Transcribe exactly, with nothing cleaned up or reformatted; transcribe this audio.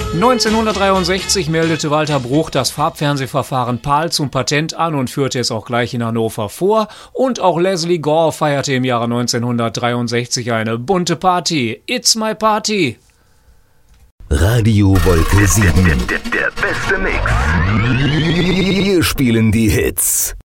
neunzehnhundertdreiundsechzig meldete Walter Bruch das Farbfernsehverfahren PAL zum Patent an und führte es auch gleich in Hannover vor. Und auch Leslie Gore feierte im Jahre neunzehnhundertdreiundsechzig eine bunte Party. It's my party! Radio Wolke sieben. Der, der, der beste Mix. Wir spielen die Hits.